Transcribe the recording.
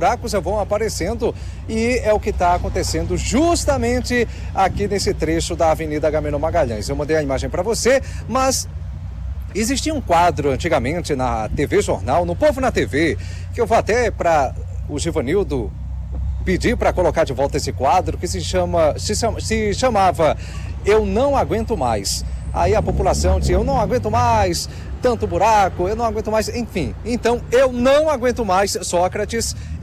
buracos vão aparecendo e é o que está acontecendo justamente aqui nesse trecho da Avenida Agamenon Magalhães. Eu mandei a imagem para você, mas existia um quadro antigamente na TV Jornal, no Povo na TV, que eu vou até para o Givanildo pedir para colocar de volta esse quadro, que se chamava Eu Não Aguento Mais. Aí a população dizia, eu não aguento mais tanto buraco, eu não aguento mais, enfim. Então, eu não aguento mais, Sócrates.